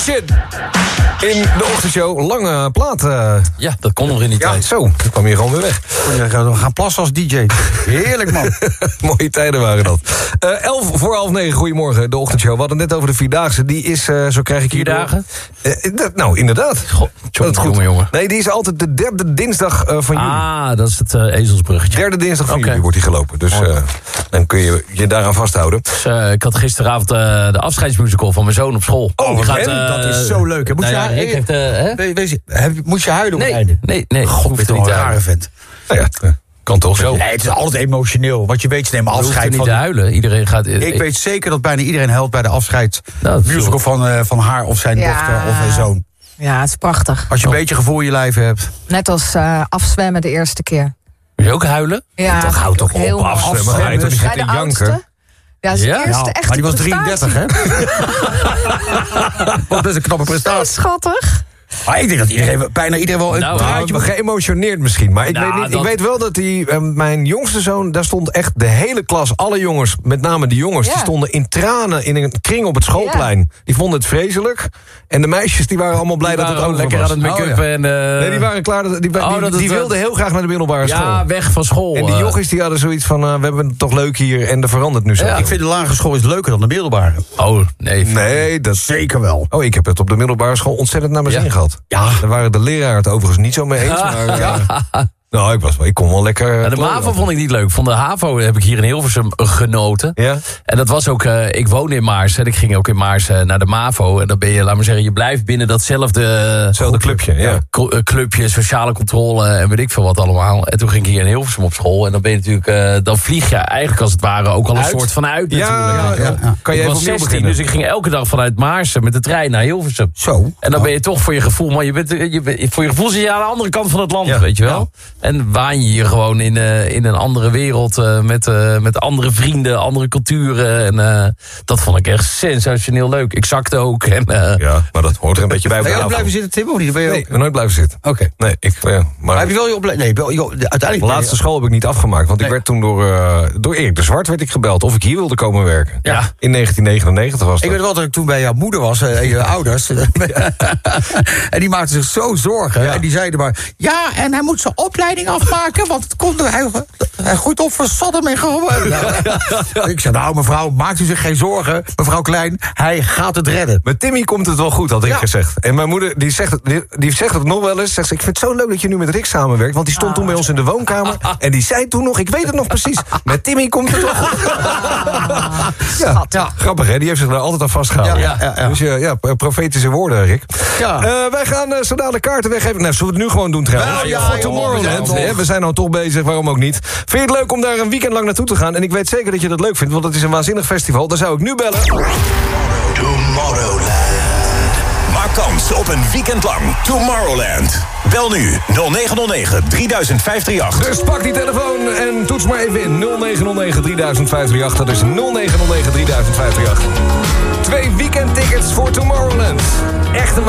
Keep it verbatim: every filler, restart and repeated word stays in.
Shit. In de ochtendshow, lange plaat. Uh... Ja, dat kon nog in die ja, tijd. Zo, dan kwam je gewoon weer weg. We gaan plassen als D J. Heerlijk, man. Mooie tijden waren dat. Uh, elf voor half negen, goedemorgen, de ochtendshow. We hadden het net over de Vierdaagse. Die is, uh, zo krijg ik hier... Vier dagen? Uh, dat, nou, inderdaad. God, jongen, goed. jongen, jongen. Nee, die is altijd de derde dinsdag uh, van juli. Ah, dat is het uh, ezelsbruggetje. Derde dinsdag van okay. juli wordt die gelopen. Dus uh, dan kun je je daaraan vasthouden. Dus, uh, ik had gisteravond uh, de afscheidsmusical van mijn zoon op school. Oh, die gaat, uh, dat is zo leuk. Hè? Moet, nou je, ja, hu- Rick heeft, uh, hè? we, we, heb, moet je huilen op Nee, het einde? nee, nee. God, ben je toch een rare vent. Nou ja, uh, kan toch zo. Nee, het is altijd emotioneel. Want je weet, ze nemen Je hoeft er afscheid niet van... te huilen. Iedereen gaat... Ik, ik weet zeker dat bijna iedereen huilt bij de afscheid. Nou, musical van, uh, van haar of zijn Ja. dochter of zijn zoon. Ja, het is prachtig. Als je een beetje gevoel in je lijf hebt. Net als uh, afzwemmen de eerste keer. Wil je ook huilen? Ja, Toch, houd toch heel op, mooi. afzwemmen. Ga je toch niet Bij zitten de janken? oudste. Ja, zijn Ja? eerste Ja, echte maar die was prestatie. drieëndertig, hè? Wat best een knappe Zo prestatie. schattig. Maar ik denk dat iedereen, bijna iedereen wel een Nou, draadje... Nou, geëmotioneerd misschien. Maar ik, Nou, weet, niet, dat- ik weet wel dat die, uh, mijn jongste zoon... daar stond echt de hele klas, alle jongens... met name de jongens, Ja. die stonden in tranen... in een kring op het schoolplein. Die vonden het vreselijk. En de meisjes die waren allemaal blij Die dat het waren over lekker was. aan het make-up Oh, ja. en... Uh, Nee, die waren klaar. dat- Die, die, Oh, die, dat die het, uh, wilden heel graag naar de middelbare school. ja, weg van school. En die uh. jochies die hadden zoiets van... uh, we hebben het toch leuk hier en er verandert nu zo. Ja. Ik vind de lagere school is leuker dan de middelbare. Oh, nee. Nee, dat... Zeker wel. Oh, ik heb het op de middelbare school ontzettend naar mijn Ja. zin gehad. Ja. Daar waren de leraren het overigens niet zo mee eens. Maar, ja. Nou, ik, was, wel- ik kon wel lekker... Ja, de MAVO vond ik niet leuk. Van de HAVO heb ik hier in Hilversum genoten. Ja? En dat was ook... Uh, ik woonde in Maars en ik ging ook in Maars uh, naar de MAVO. En dan ben je, laat maar zeggen, je blijft binnen datzelfde... Hetzelfde clubje, ja. K- uh, clubje, sociale controle en weet ik veel wat allemaal. En toen ging ik hier in Hilversum op school. En dan ben je natuurlijk... Uh, dan vlieg je eigenlijk als het ware ook al een Uit? soort van uit Ja, natuurlijk. ja, ja. Kan je ik even was opnieuw zestien, beginnen? dus ik ging elke dag vanuit Maarsen met de trein naar Hilversum. Zo. En dan ben je toch voor je gevoel... Maar je bent, je bent, voor je gevoel zit je aan de andere kant van het land, Ja. weet je wel. En waan je hier gewoon in, uh, in een andere wereld... Uh, met, uh, met andere vrienden, andere culturen. En uh, dat vond ik echt sensationeel leuk. Ik zakte ook. En, uh, Ja, maar dat hoort er een beetje bij. op Ben de je ook avond. blijven zitten, Tim? Of niet? Ben je Nee, ook... ik ben nooit blijven zitten. Oké. Nee, ik... Ja, maar Maar heb je wel je opleiding... Nee, je, uiteindelijk... de laatste school heb ik niet afgemaakt. Want Nee. ik werd toen door, uh, door Erik de Zwart werd ik gebeld... of ik hier wilde komen werken. Ja. In negentien negenennegentig was dat. Ik weet wel dat ik toen bij jouw moeder was uh, en je ouders. En die maakten zich zo zorgen. Ja. En die zeiden maar... Ja, en hij moet zijn opleiding afmaken... want het komt, hij, hij groeit op voor Saddam en gewoon. Nou, ik zei, nou mevrouw, maakt u zich geen zorgen. Mevrouw Klein, hij gaat het redden. Met Timmy komt het wel goed, had ik Ja. gezegd. En mijn moeder die zegt, het, die, die zegt het nog wel eens. Zegt ze, ik vind het zo leuk dat je nu met Rick samenwerkt. Want die stond toen bij ons in de woonkamer. En die zei toen nog, ik weet het nog precies. Met Timmy komt het wel goed. Ja, ja, grappig hè, die heeft zich daar altijd aan vastgehouden. Ja, ja, ja. Dus ja, ja, profetische woorden, Rick. Ja. Uh, wij gaan uh, zo dadelijk kaarten weggeven. Nou, zullen we het nu gewoon doen trouwens? Wel, ja, Voor joh, Tomorrowland. we zijn hè, we zijn nou toch bezig, waarom ook niet. Vind je het leuk om daar een weekend lang naartoe te gaan? En ik weet zeker dat je dat leuk vindt, want het is een waanzinnig festival. Dan zou ik nu bellen. Tomorrowland. Maak kans op een weekend lang Tomorrowland. Bel nu nul negen nul negen drie vijf drie acht. Dus pak die telefoon en toets maar even in. nul negen nul negen drie vijf drie acht. Dat is nul negen nul negen drie vijf drie acht. Twee weekendtickets voor Tomorrowland. Echt een